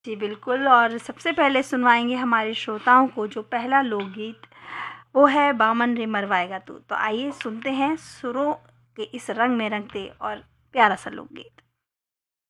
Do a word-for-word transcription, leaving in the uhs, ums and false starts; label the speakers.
Speaker 1: जी बिल्कुल, और सबसे पहले सुनवाएँगे हमारे श्रोताओं को जो पहला लोकगीत, वो है बामन रे मरवाएगा तू। तो आइए सुनते हैं सुरों के इस रंग में रंगते और प्यारा सा लोकगीत।